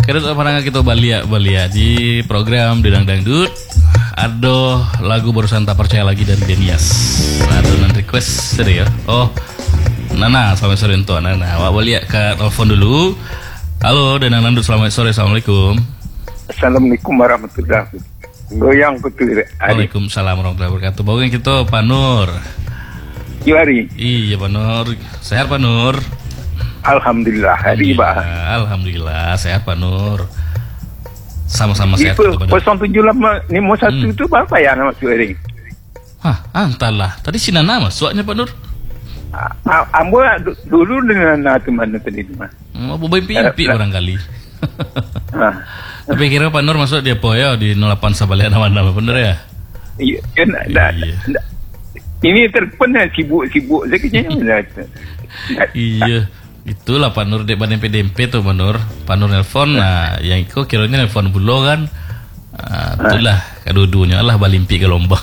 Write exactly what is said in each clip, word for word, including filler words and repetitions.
Kadang apa kita balia balia di program Dedang Dangdut. Ada lagu barusan tak percaya lagi dari Denias. Ada nan request seri ya. Oh, Nana, selamat sore untuk Nana. Awak balia ke telepon dulu. Halo Dedang Dangdut, selamat sore. Assalamualaikum. Assalamualaikum warahmatullahi wabarakatuh. Goyang betul. Waalaikumsalam warahmatullahi wabarakatuh. Bawa kita Pak Nur. Juari. Iya Pak Nur. Sehat Pak Nur. Alhamdulillah. Hari bah. Alhamdulillah sehat Pak Nur. Sama-sama sehat. Itu kosong tujuh lima lima satu itu berapa ya nama Juari? Hah, entahlah. Tadi si Nana masuknya Pak Nur. Ambo dulu dengan teman tadi itu mah. Mau mimpi-mimpi barangkali. Tapi kira Pak Nur masuk dia poyo di nol delapan Sabalian nama-nama bener ya? Iya, kan ada. Ini terpena sibuk-sibuk sekejanya. Iya, itulah Pak Nur dek badan P D M P tuh Pak Nur. Pak Nur nelfon, nah yang itu kiranya nelfon bulo kan. Nah, itulah kedua-duanya lah balimpi ke lomba.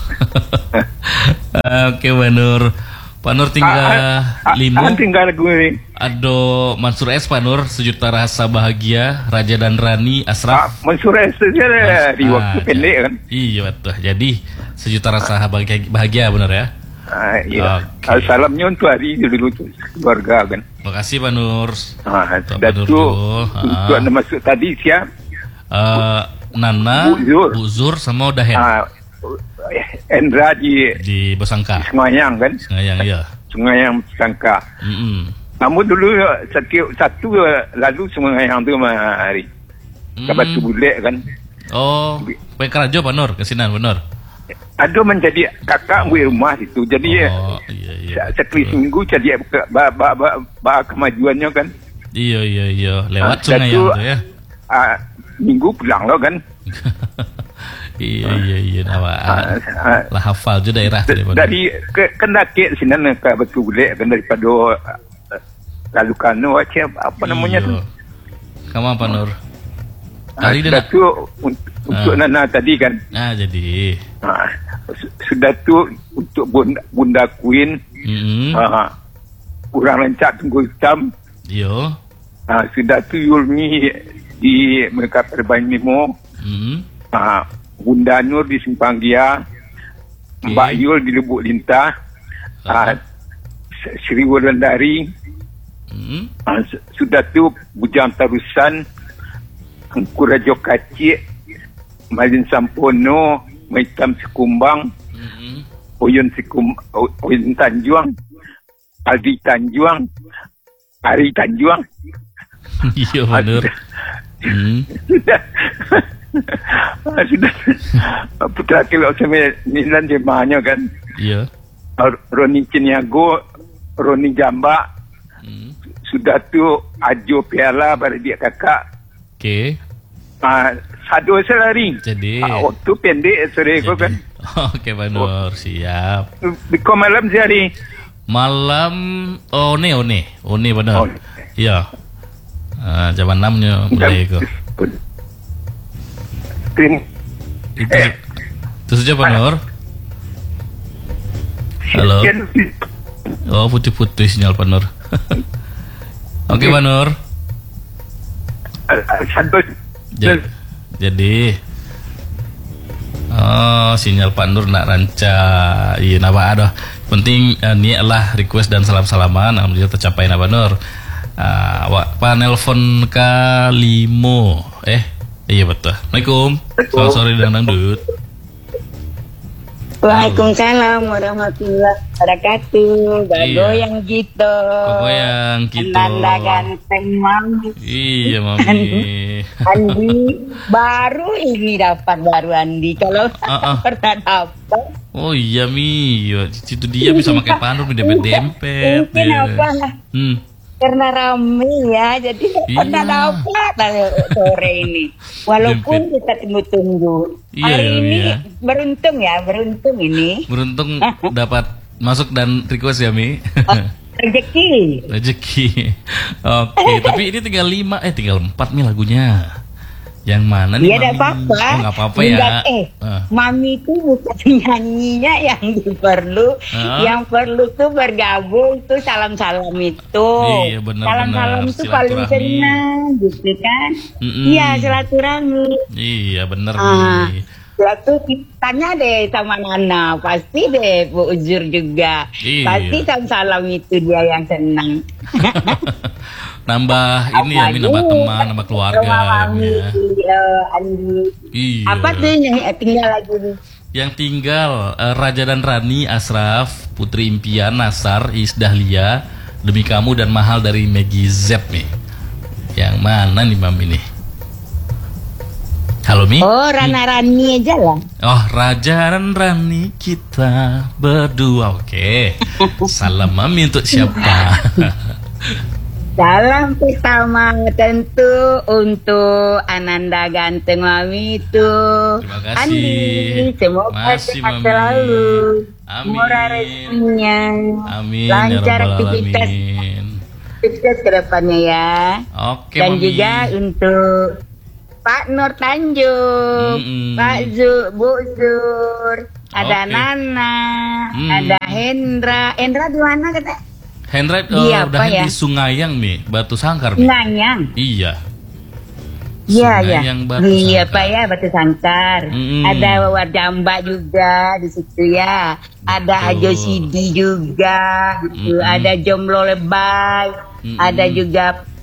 Oke Pak Nur. Pak Nur tinggal lima. Tinggal gue. Ada Mansur S Pak Nur, Sejuta Rasa Bahagia, Raja dan Rani, Asraf. Mansur S saja di waktu pendek kan. Iya betul. Jadi Sejuta Rasa Bahagia, bahagia benar ya. Ah, iya. Okay. Salamnya untuk hari dulu tuh keluarga kan. Terima kasih Pak Nur. Ah, dan itu untuk anda masuk tadi siap. Uh, Nana, Buzur. Buzur sama Dahen. Ah, Endra di di Besangka. Sengayang kan? Sengayang iya. Sengayang Besangka. Mm-hmm. Kamu dulu satu satu lalu Sengayang tu mah hari. Mm. Batu Bulet kan? Oh, Pak Karajo Pak Nur kesinan benar. Ada menjadi kakak gue rumah situ. Jadi oh, iya, iya, sekali seminggu jadi ba, ba, ba, ba, kemajuannya kan. Iya iya iya lewat Sengayang tu ya. Uh, minggu pulang lo kan. Iya iya iya nama uh, uh, lah hafal juga daerah d- dari ke kendaki sini ke Batu Bulet kan daripada uh, lalu kanu aja apa namanya tuh. Kamu apa Nur? Tadi uh, tu untuk, untuk uh. Nana tadi kan. Nah jadi uh, sudah tu untuk bunda, bunda Queen. Mm-hmm. Uh, kurang lencak tunggu hitam. Yo. Uh, sudah tu Yulmi di mereka Perbain Mimo. Mm-hmm. Uh, Bunda Nur di Simpang Gia, okay. Mbak Yul di Lubuk Lintah, uh-huh. uh, Sri Wulandari, uh-huh. uh, sudah tu Bujang Tarusan, Angku Rajo Kacik, Malin Sampono, Maitam Sekumbang, uh-huh. Oyun Sekum, Oyun Tanjuang, Aldi Tanjuang, Ari Tanjuang. Iya benar. Hmm. Sudah. Sudah putra kilo sama Nilan jemaahnya kan. Iya. Roni Ciniago, Roni Jamba. Hmm. Sudah tu Ajo Piala pada dia kakak. Oke. Okay. Uh, Sado selari. Jadi. Uh, waktu pendek sore kau kan. Oke okay, Pak Nur, siap. Biko malam sehari. Malam one one one benar. Iya. Uh, jam enamnya mulai kau. Itu, eh. itu saja Pak Nur. Halo. Oh putih-putih sinyal Pak Nur. Oke okay, Pak Nur. Jadi, jadi oh sinyal Pak Nur nak ranca. Iya napa ada. Penting uh, ni adalah request dan salam-salaman. Alhamdulillah tercapai Pak Nur. Uh, wak panelpon kalimo eh iya betul. Assalamualaikum. Selamat sore Dedang Dangdut. Waalaikumsalam warahmatullahi wabarakatuh. Goyang gitu. Goyang gitu. Nanda ganteng mami. Iya mami. Andi baru ini dapat baru Andi. Kalau uh-uh. pernah dapat. Oh iya mi, itu dia bisa pakai panur dempet-dempet. Mungkin apa? Hmm. Karena rame ya, jadi iya. Pernah dapat sore ini. Walaupun Dempet. Kita tunggu-tunggu. Iya, hari ini iya. beruntung ya, beruntung ini. Beruntung dapat masuk dan request ya Mi. Oh, rezeki. Rezeki. Oke, okay, tapi ini tinggal lima, eh tinggal empat Mi lagunya. Yang mana nih? Iya, Mami? tidak apa-apa. Oh, nggak apa-apa ya. Enggak, eh, uh. Mami itu bukan nyanyinya yang perlu, uh. yang perlu tuh bergabung tuh salam-salam itu. Iya, benar-benar. Salam-salam itu paling senang, gitu kan? Iya, silaturahmi. Iya, benar ah. nih. Waktu tanya deh sama Nana, pasti deh Bu Uzur juga. Iya. Pasti salam-salam itu dia yang senang. Nambah ini ya, Mi, nambah teman, nambah keluarga. Mami, ya. Andi. Iya. Apa tuh yang tinggal lagi nih? Yang tinggal uh, Raja dan Rani, Asraf, Putri Impian, Nasar, Isdahlia, Demi Kamu dan Mahal dari Maggie Z nih. Yang mana nih Mami nih? Halo Mi. Oh, Rana Rani aja lah. Oh, Raja dan Rani kita berdua. Oke. Salam Mami untuk siapa? Salam pertama tentu untuk Ananda ganteng Mami itu. Terima kasih. Andi, semoga Masih, sehat Mami. selalu. Amin. Murah rezekinya. Amin. Lancar Ya Rabbal aktivitas Alamin. aktivitas ke depannya ya. Oke, Dan Mami. juga untuk Pak Nur Tanjung, Mm-mm. Pak Zu, Bu Zur, ada Oke. Nana, Mm. ada Hendra. Hendra di mana kata? Hendra Di uh, apa udah ya? di Sungayang Mi, Batu Sangkar Mi. Nganyang. Iya. Iya, iya. Sungayang, Batu Di Sangkar. apa ya, Batu Sangkar. Mm-mm. Ada Wajamba juga di situ ya. Ada Betul. Ajo Sidi juga gitu. Mm-mm. Ada Jomblo Lebay. Mm-mm. Ada juga